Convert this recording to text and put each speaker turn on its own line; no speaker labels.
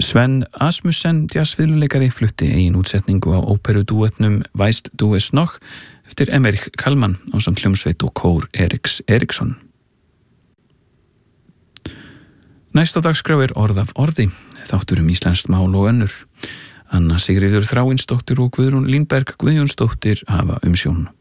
Sven Asmussen, jazzfiðluleikari, flutti eigin útsetningu á óperudúetnum Weißt du es noch eftir Emmerich Kallmann ásamt hljómsveit og kór Eriks Eriksson. Næst á dagskrá orð af orði, þáttur íslenskt mál og önnur. Anna Sigríður Þráinsdóttir og Guðrún Línberg Guðjónsdóttir hafa umsjón.